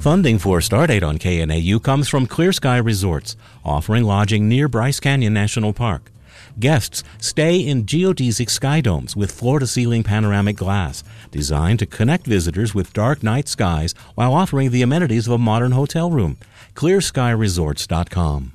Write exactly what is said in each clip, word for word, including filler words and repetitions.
Funding for Stardate on K N A U comes from Clear Sky Resorts, offering lodging near Bryce Canyon National Park. Guests stay in geodesic sky domes with floor-to-ceiling panoramic glass, designed to connect visitors with dark night skies while offering the amenities of a modern hotel room. clear sky resorts dot com.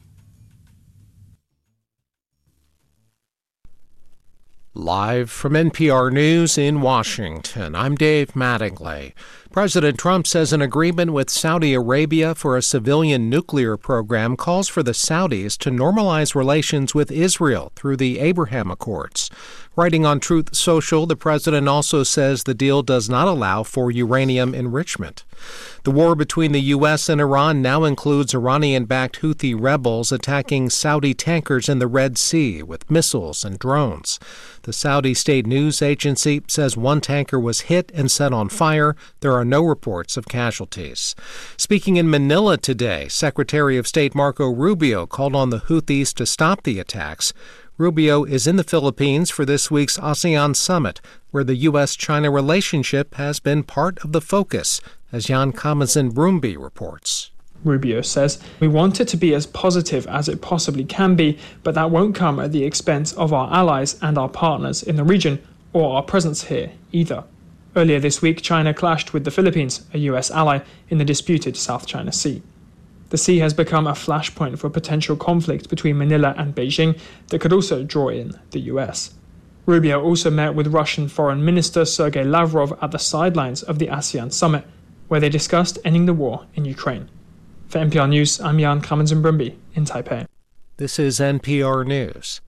Live from N P R News in Washington, I'm Dave Mattingly. President Trump says an agreement with Saudi Arabia for a civilian nuclear program calls for the Saudis to normalize relations with Israel through the Abraham Accords. Writing on Truth Social, the president also says the deal does not allow for uranium enrichment. The war between the U S and Iran now includes Iranian-backed Houthi rebels attacking Saudi tankers in the Red Sea with missiles and drones. The Saudi state news agency says one tanker was hit and set on fire. There are no reports of casualties. Speaking in Manila today, Secretary of State Marco Rubio called on the Houthis to stop the attacks. Rubio is in the Philippines for this week's ASEAN summit, where the U S China relationship has been part of the focus, as Jan Kamazin-Brumby reports. Rubio says, "We want it to be as positive as it possibly can be, but that won't come at the expense of our allies and our partners in the region, or our presence here either." Earlier this week, China clashed with the Philippines, a U S ally, in the disputed South China Sea. The sea has become a flashpoint for potential conflict between Manila and Beijing that could also draw in the U S. Rubio also met with Russian Foreign Minister Sergei Lavrov at the sidelines of the ASEAN summit, where they discussed ending the war in Ukraine. For N P R News, I'm Jan Kamazin-Brumby in Taipei. This is N P R News.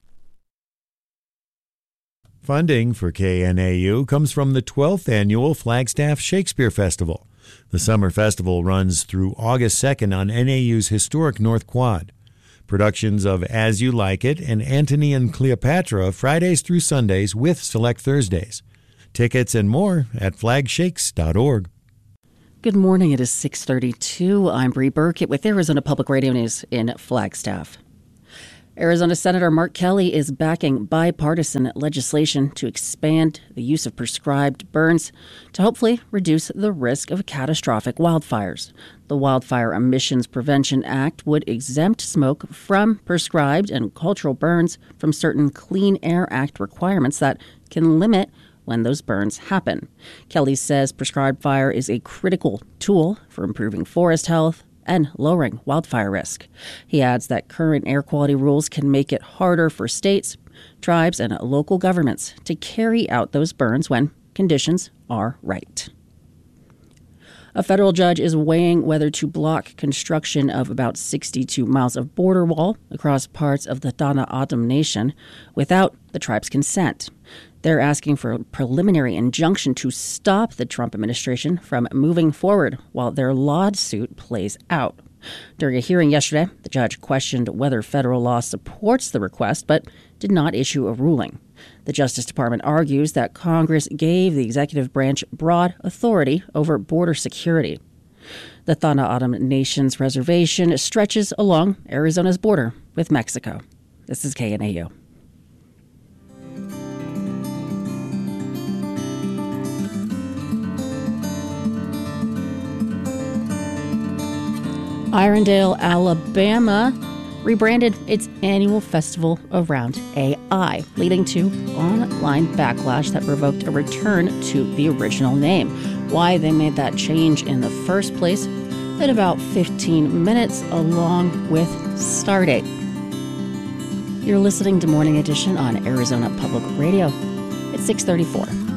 Funding for K N A U comes from the twelfth Annual Flagstaff Shakespeare Festival. The summer festival runs through August second on N A U's historic North Quad. Productions of As You Like It and Antony and Cleopatra Fridays through Sundays with select Thursdays. Tickets and more at flagshakes dot org. Good morning. It is six thirty-two. I'm Bree Burkett with Arizona Public Radio News in Flagstaff. Arizona Senator Mark Kelly is backing bipartisan legislation to expand the use of prescribed burns to hopefully reduce the risk of catastrophic wildfires. The Wildfire Emissions Prevention Act would exempt smoke from prescribed and cultural burns from certain Clean Air Act requirements that can limit when those burns happen. Kelly says prescribed fire is a critical tool for improving forest health and lowering wildfire risk. He adds that current air quality rules can make it harder for states, tribes, and local governments to carry out those burns when conditions are right. A federal judge is weighing whether to block construction of about sixty-two miles of border wall across parts of the Dana Adam Nation without the tribe's consent. They're asking for a preliminary injunction to stop the Trump administration from moving forward while their lawsuit plays out. During a hearing yesterday, the judge questioned whether federal law supports the request, but did not issue a ruling. The Justice Department argues that Congress gave the executive branch broad authority over border security. The Dana Adam Nation's reservation stretches along Arizona's border with Mexico. This is K N A U. Irondale, Alabama rebranded its annual festival around A I, leading to online backlash that provoked a return to the original name. Why they made that change in the first place in about fifteen minutes, along with Stardate. You're listening to Morning Edition on Arizona Public Radio. It's six thirty-four.